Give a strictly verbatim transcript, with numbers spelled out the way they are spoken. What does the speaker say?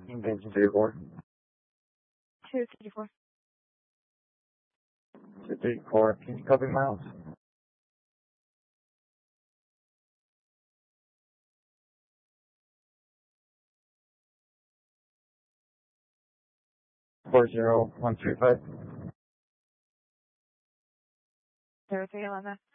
Engage thirty-four. two thirty-four. two thirty-four. Can you copy miles? four zero one three five. zero three eleven.